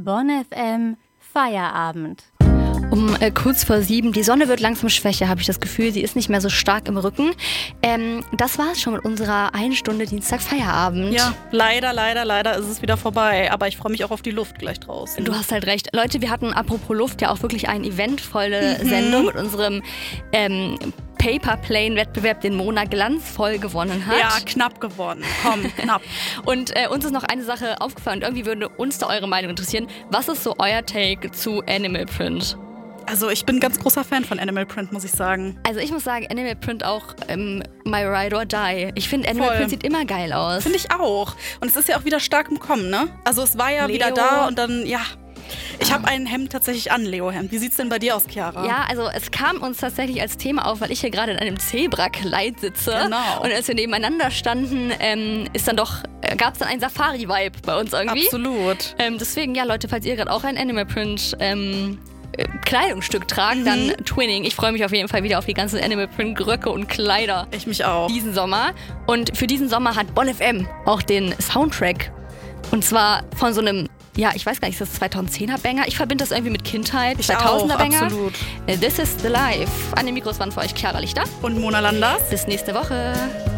Bonn FM Feierabend. Um kurz vor 7. Die Sonne wird langsam schwächer, habe ich das Gefühl. Sie ist nicht mehr so stark im Rücken. Das war's schon mit unserer 1 Stunde Dienstag Feierabend. Ja, leider ist es wieder vorbei. Aber ich freue mich auch auf die Luft gleich draußen. Du hast halt recht. Leute, wir hatten apropos Luft ja auch wirklich eine eventvolle Sendung mit unserem Paper-Plane-Wettbewerb, den Mona glanzvoll gewonnen hat. Ja, knapp gewonnen. Komm, knapp. Und uns ist noch eine Sache aufgefallen und irgendwie würde uns da eure Meinung interessieren. Was ist so euer Take zu Animal Print? Also ich bin ein ganz großer Fan von Animal Print, muss ich sagen. Also ich muss sagen, Animal Print auch my ride or die. Ich finde, Animal Print sieht immer geil aus. Finde ich auch. Und es ist ja auch wieder stark im Kommen, ne? Also es war ja Leo. wieder da und dann, ja. Ich habe ein Hemd tatsächlich an, Leo-Hemd. Wie sieht's denn bei dir aus, Chiara? Ja, also es kam uns tatsächlich als Thema auf, weil ich hier gerade in einem Zebra-Kleid sitze. Genau. Und als wir nebeneinander standen, gab es dann einen Safari-Vibe bei uns irgendwie. Absolut. Deswegen, ja Leute, falls ihr gerade auch ein Animal Print Kleidungsstück tragt, dann Twinning. Ich freue mich auf jeden Fall wieder auf die ganzen Animal Print Röcke und Kleider. Ich mich auch. Diesen Sommer. Und für diesen Sommer hat Bonn FM auch den Soundtrack. Und zwar von so einem, ja, ich weiß gar nicht, ist das 2010er-Banger? Ich verbinde das irgendwie mit Kindheit. 2000er-Banger. Absolut. This is the Life. An den Mikros waren für euch Chiara Lichter und Mona Landers. Bis nächste Woche.